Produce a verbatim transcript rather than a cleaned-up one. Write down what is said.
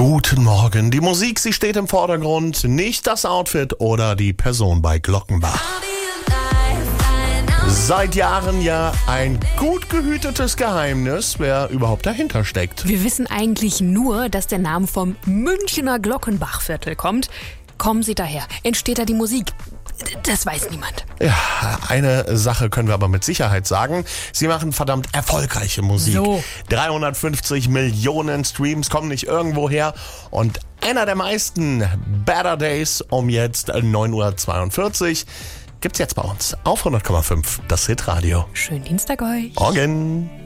Guten Morgen. Die Musik, sie steht im Vordergrund, nicht das Outfit oder die Person bei Glockenbach. Seit Jahren ja ein gut gehütetes Geheimnis, wer überhaupt dahinter steckt. Wir wissen eigentlich nur, dass der Name vom Münchener Glockenbachviertel kommt. Kommen Sie daher? Entsteht da die Musik? Das weiß niemand. Ja, eine Sache können wir aber mit Sicherheit sagen. Sie machen verdammt erfolgreiche Musik. So. dreihundertfünfzig Millionen Streams kommen nicht irgendwo her. Und einer der meisten, Better Days, um jetzt neun Uhr zweiundvierzig, gibt's jetzt bei uns auf hundert Komma fünf, das Hitradio. Schönen Dienstag euch. Morgen.